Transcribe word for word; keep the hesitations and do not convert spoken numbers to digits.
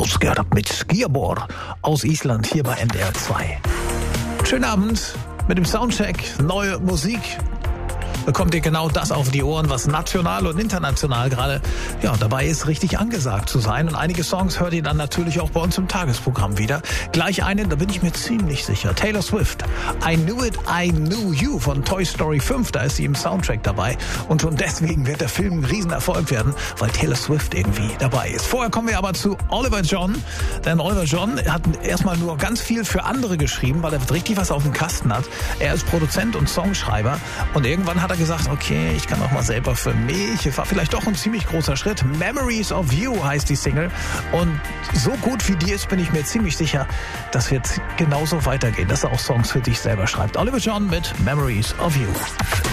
rausgehört habt mit Skierbor aus Island hier bei N D R zwei. Schönen Abend mit dem Soundcheck, neue Musik. Bekommt ihr genau das auf die Ohren, was national und international gerade ja, dabei ist, richtig angesagt zu sein. Und einige Songs hört ihr dann natürlich auch bei uns im Tagesprogramm wieder. Gleich einen, da bin ich mir ziemlich sicher. Taylor Swift, I Knew It, I Knew You von Toy Story fünf, da ist sie im Soundtrack dabei. Und schon deswegen wird der Film ein Riesenerfolg werden, weil Taylor Swift irgendwie dabei ist. Vorher kommen wir aber zu Oliver John. Denn Oliver John hat erstmal nur ganz viel für andere geschrieben, weil er richtig was auf dem Kasten hat. Er ist Produzent und Songschreiber und irgendwann hat er gesagt, okay, ich kann auch mal selber für mich. Es war vielleicht doch ein ziemlich großer Schritt. Memories of You heißt die Single. Und so gut wie die ist, bin ich mir ziemlich sicher, das wird genauso weitergehen, dass er auch Songs für dich selber schreibt. Oliver John mit Memories of You.